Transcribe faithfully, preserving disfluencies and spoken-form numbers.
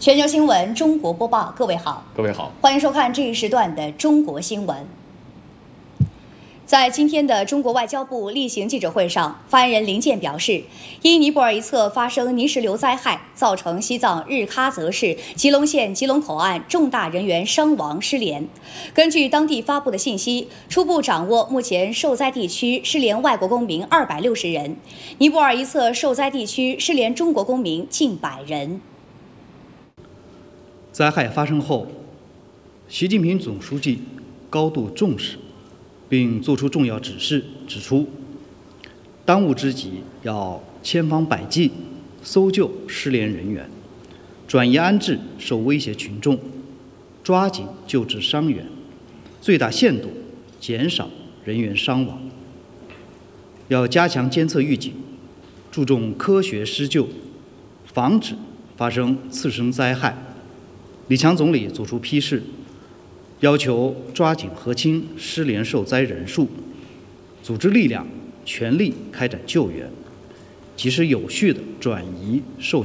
全球新闻中国播报，各位好， 各位好， 欢迎收看这一时段的中国新闻。在今天的中国外交部例行记者会上，发言人林健表示，因尼泊尔一侧发生泥石流灾害，造成西藏日喀则市吉隆县吉隆口岸重大人员伤亡失联。根据当地发布的信息，初步掌握目前受灾地区失联外国公民二百六十人，尼泊尔一侧受灾地区失联中国公民近百人。 灾害发生后，习近平总书记高度重视，并作出重要指示，指出，当务之急要千方百计搜救失联人员，转移安置受威胁群众，抓紧救治伤员，最大限度减少人员伤亡。要加强监测预警，注重科学施救，防止发生次生灾害。李强总理作出批示，要求抓紧核清失联受灾人数，组织力量全力开展救援，及时有序地转移受